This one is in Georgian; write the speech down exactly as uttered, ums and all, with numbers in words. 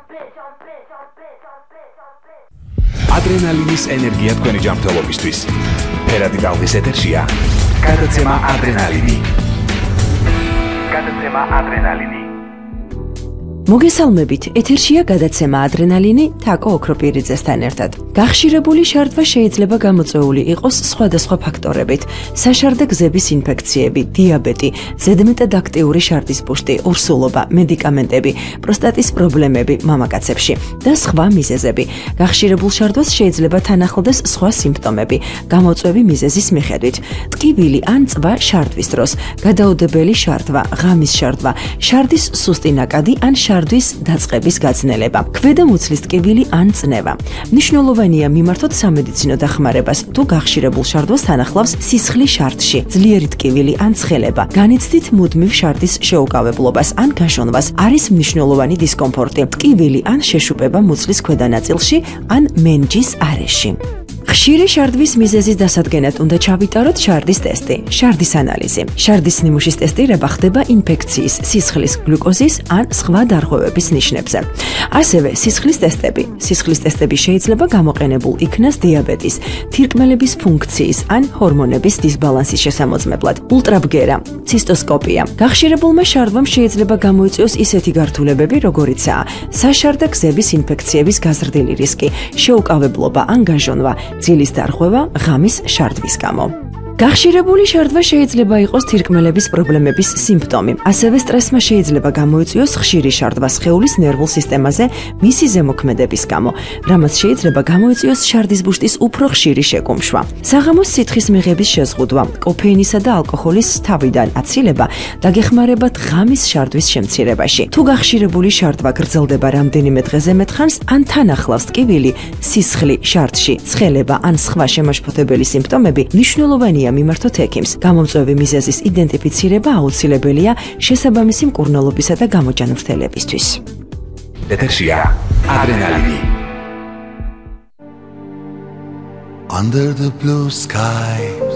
ადრენალინის ენერგია თქვენი ჯანმრთელობისთვის. ფერადი ტალღის ეთერშია გადაცემა ადრენალინი. გადაცემა ადრენალინი. მოგესალმებით, ეთერშია გადაცემა ადრენალინი თაკო ოქროპირიძესთან ერთად. გახშირებული შარდვა შეიძლება გამოწვეული იყოს სხვადასხვა ფაქტორებით: საშარდე გზების ინფექციები, დიაბეტი, ზედმეტად აქტიური შარდის ბუშტი, ურსულობა, მედიკამენტები, პროსტატის პრობლემები მამაკაცებში და სხვა მიზეზები. გახშირებულ შარდვას შეიძლება თან ახლდეს სხვა სიმპტომები, გამოწვევი მიზეზის მიხედვით: ტკივილი ან წვა შარდვის დროს, გადაუდებელი შარდვა, ღამის შარდვა, შარდის სუსტი ნაკადი ან შარდვის დაწყების გაძნელება, ქვედამუცლის ტკივილი ან წნევა. მნიშვნელოვანია მიმართოთ სამედიცინო დახმარებას, თუ გახშირებულ შარდვას თან ახლავს სისხლი შარდში, ძლიერი ტკივილი ან ცხელება, განიცდით მუდმივ შარდის შეუკავებლობას ან გაშონვას, არის მნიშვნელოვანი დისკომფორტი, ტკივილი ან შეშუპება მუცლის ქვედა ნაწილში ან მენჯის არეში. ხშირი შარდვის მიზეზის დასადგენად უნდა ჩავიტაროთ შარდის ტესტი, შარდის ანალიზი. შარდის ნიმუშის ტესტირება ხდება ინფექციის, სისხლის გლუკოზის ან სხვა დარღვევების ნიშნებზე. ასევე სისხლის ტესტები. სისხლის ტესტები შეიძლება გამოყენებულ იქნას დიაბეტის, თირკმელების ფუნქციის ან ჰორმონების დისბალანსის შესამოწმებლად. ულტრაბგერა, ცისტოსკოპია. გახშირებულმა შარდვამ შეიძლება გამოიწვიოს ისეთი გართულებები, როგორიცაა საშარდე გზების ინფექციების გაზრდილი რისკი, შეუკავებლობა ან გაჟონვა, ძილის დარღვევა ღამის შარდვის გამო. გახშირებული შარდვა შეიძლება იყოს თირკმელების პრობლემების სიმპტომი. ასევე სტრესმა შეიძლება გამოიწვიოს ხშირი შარდვა სხეულის ნერვულ სისტემაზე მისი ზემოქმედების გამო, რამაც შეიძლება გამოიწვიოს შარდის ბუშტის უფრო ხშირი შეკუმშვა. საღამოს სითხის მიღების შეზღუდვა, კოფეინისა და ალკოჰოლის თავიდან აცილება დაგეხმარებათ ღამის შარდვის შემცირებაში. თუ გახშირებული შარდვა გრძელდება რამდენიმე დღეზე მეტხანს, ან თან ახლავს ტკივილი, სისხლი შარდში, ცხელება ან სხვა შემაშფოთებელი სიმპტომები, მნიშვნელოვანია მიმართოთ ექიმს. გამომწვევი მიზეზის იდენტიფიცირება აუცილებელია შესაბამისი მკურნალობისა და გამოჯანმრთელებისთვის. ეთერშია ადრენალინი. Under the blue sky